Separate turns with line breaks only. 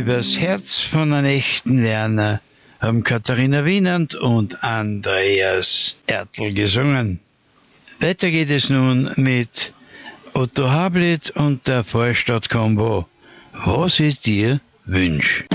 Übers Herz von einem echten Werner haben Katharina Wienand und Andreas Ertl gesungen. Weiter geht es nun mit Otto Hablit und der Vorstadt-Combo. Was ich dir wünsch.